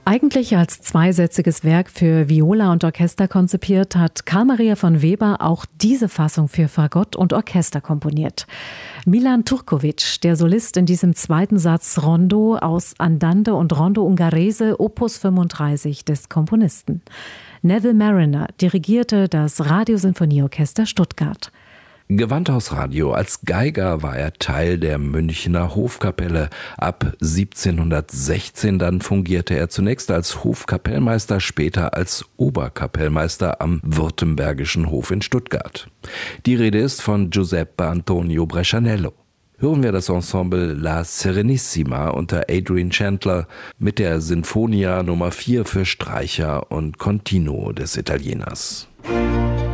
Eigentlich als zweisätziges Werk für Viola und Orchester konzipiert, hat Carl Maria von Weber auch diese Fassung für Fagott und Orchester komponiert. Milan Turkovic, der Solist in diesem zweiten Satz Rondo aus Andante und Rondo Ungherese Opus 35 des Komponisten. Neville Marriner dirigierte das Radiosinfonieorchester Stuttgart. Gewandhausradio. Als Geiger war er Teil der Münchner Hofkapelle. Ab 1716 dann fungierte er zunächst als Hofkapellmeister, später als Oberkapellmeister am Württembergischen Hof in Stuttgart. Die Rede ist von Giuseppe Antonio Brescianello. Hören wir das Ensemble La Serenissima unter Adrian Chandler mit der Sinfonia Nummer 4 für Streicher und Continuo des Italieners.